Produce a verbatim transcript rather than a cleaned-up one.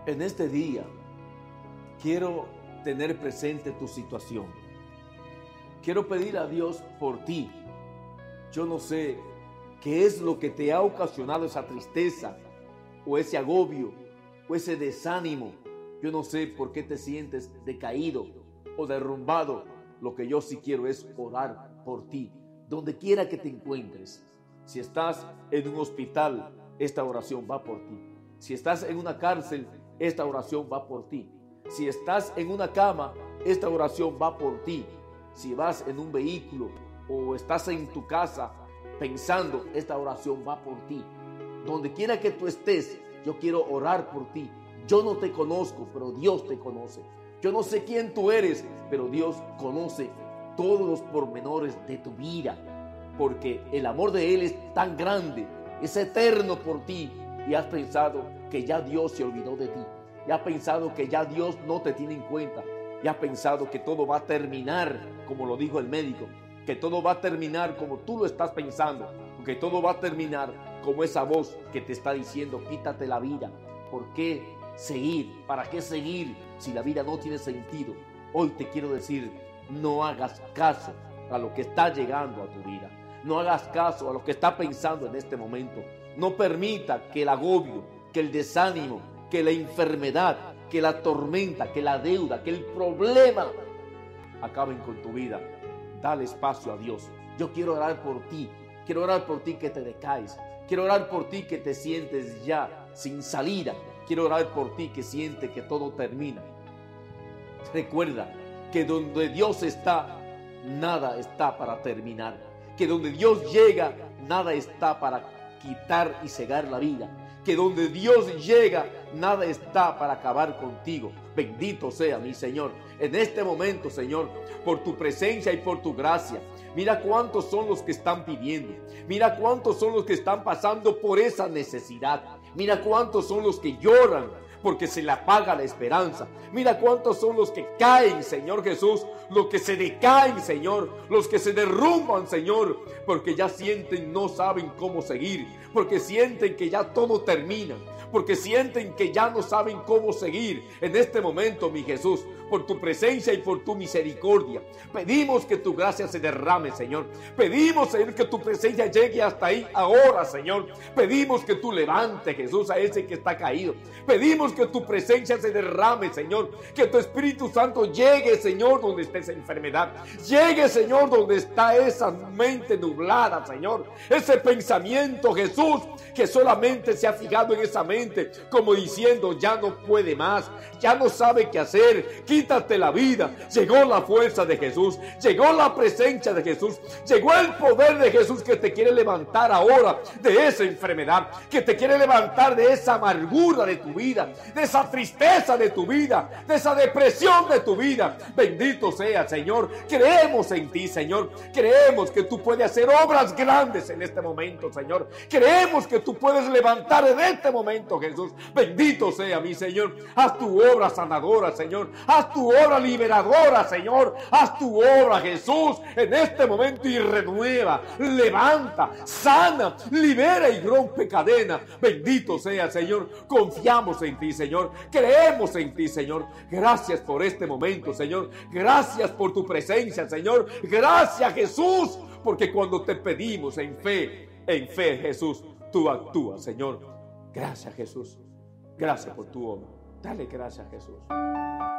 En este día quiero tener presente tu situación. Quiero pedir a Dios por ti. Yo no sé qué es lo que te ha ocasionado esa tristeza o ese agobio o ese desánimo. Yo no sé por qué te sientes decaído o derrumbado. Lo que yo sí quiero es orar por ti, donde quiera que te encuentres. Si estás en un hospital, esta oración va por ti. Si estás en una cárcel, esta oración va por ti. Si estás en una cama, esta oración va por ti. Si vas en un vehículo o estás en tu casa pensando, esta oración va por ti. Donde quiera que tú estés, yo quiero orar por ti. Yo no te conozco, pero Dios te conoce. Yo no sé quién tú eres, pero Dios conoce todos los pormenores de tu vida, porque el amor de Él es tan grande, es eterno por ti, y has pensado que ya Dios se olvidó de ti, y has pensado que ya Dios no te tiene en cuenta, y has pensado que todo va a terminar como lo dijo el médico, que todo va a terminar como tú lo estás pensando, que todo va a terminar como esa voz que te está diciendo, quítate la vida. ¿Por qué seguir? ¿Para qué seguir si la vida no tiene sentido? Hoy te quiero decir, no hagas caso a lo que está llegando a tu vida. No hagas caso a lo que está pensando en este momento. No permita que el agobio, que el desánimo, que la enfermedad, que la tormenta, que la deuda, que el problema acaben con tu vida. Dale espacio a Dios. Yo quiero orar por ti. Quiero orar por ti que te decaes. Quiero orar por ti que te sientes ya sin salida. Quiero orar por ti que siente que todo termina. Recuerda que donde Dios está, nada está para terminar. Que donde Dios llega, nada está para quitar y cegar la vida. Que donde Dios llega, nada está para acabar contigo. Bendito sea mi Señor. En este momento, Señor, por tu presencia y por tu gracia, mira cuántos son los que están pidiendo. Mira cuántos son los que están pasando por esa necesidad. Mira cuántos son los que lloran porque se le apaga la esperanza. Mira cuántos son los que caen, Señor Jesús, los que se decaen, Señor, los que se derrumban, Señor, porque ya sienten, no saben cómo seguir, porque sienten que ya todo termina, porque sienten que ya no saben cómo seguir. En este momento, mi Jesús, por tu presencia y por tu misericordia, pedimos que tu gracia se derrame, Señor. Pedimos, Señor, que tu presencia llegue hasta ahí ahora, Señor. Pedimos que tú levantes, Jesús, a ese que está caído. Pedimos que tu presencia se derrame, Señor. Que tu Espíritu Santo llegue, Señor, donde está esa enfermedad. Llegue, Señor, donde está esa mente nublada, Señor. Ese pensamiento, Jesús, que solamente se ha fijado en esa mente, como diciendo, ya no puede más, ya no sabe qué hacer, quítate la vida. Llegó la fuerza de Jesús, llegó la presencia de Jesús, llegó el poder de Jesús que te quiere levantar ahora de esa enfermedad, que te quiere levantar de esa amargura de tu vida, de esa tristeza de tu vida, de esa depresión de tu vida. Bendito sea, Señor. Creemos en ti, Señor. Creemos que tú puedes hacer obras grandes en este momento, Señor. Creemos que tú puedes levantar en este momento, Jesús. Bendito sea mi Señor. Haz tu obra sanadora, Señor. Haz tu obra liberadora, Señor. Haz tu obra, Jesús, en este momento, y renueva, levanta, sana, libera y rompe cadenas. Bendito sea, Señor. Confiamos en ti, Señor. Creemos en ti, Señor. Gracias por este momento, Señor. Gracias por tu presencia, Señor. Gracias, Jesús, porque cuando te pedimos en fe, en fe, Jesús, tú actúas, Señor. Gracias, Jesús. Gracias por tu obra. Dale gracias, Jesús.